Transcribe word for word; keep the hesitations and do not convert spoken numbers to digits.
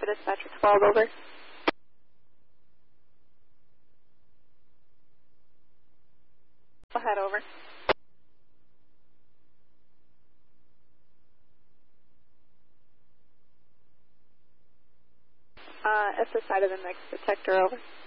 dispatcher twelve, over. Go ahead, over. Uh, it's the side of the next detector, over.